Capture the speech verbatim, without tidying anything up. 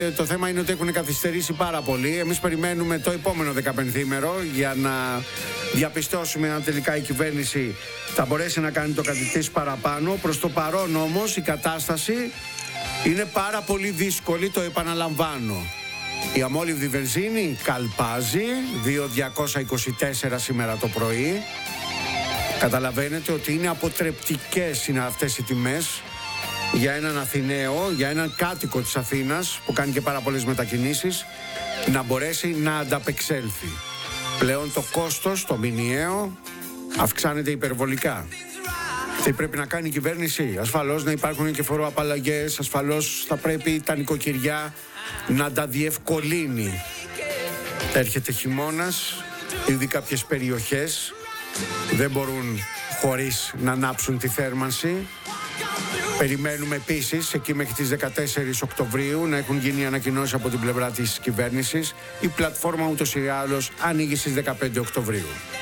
Το θέμα είναι ότι έχουν καθυστερήσει πάρα πολύ. Εμείς περιμένουμε το επόμενο δεκαπενθήμερο για να διαπιστώσουμε αν τελικά η κυβέρνηση θα μπορέσει να κάνει το κάτι της παραπάνω. Προς το παρόν όμως η κατάσταση είναι πάρα πολύ δύσκολη, το επαναλαμβάνω. Η αμόλυβδη βενζίνη καλπάζει, δύο χιλιάδες διακόσια είκοσι τέσσερα σήμερα το πρωί. Καταλαβαίνετε ότι είναι αποτρεπτικές είναι αυτές οι τιμές για έναν Αθηναίο, για έναν κάτοικο της Αθήνας που κάνει και πάρα πολλές μετακινήσεις, να μπορέσει να ανταπεξέλθει. Πλέον το κόστος, το μηνιαίο, αυξάνεται υπερβολικά. Τι πρέπει να κάνει η κυβέρνηση? Ασφαλώς να υπάρχουν και φοροαπαλλαγές, ασφαλώς θα πρέπει τα νοικοκυριά να τα διευκολύνει. Έρχεται χειμώνας, ήδη κάποιες περιοχές δεν μπορούν χωρίς να ανάψουν τη θέρμανση. Περιμένουμε επίσης εκεί μέχρι τις δεκατέσσερις Οκτωβρίου να έχουν γίνει ανακοινώσεις από την πλευρά της κυβέρνησης. Η πλατφόρμα ούτως ή άλλως ανοίγει στις δεκαπέντε Οκτωβρίου.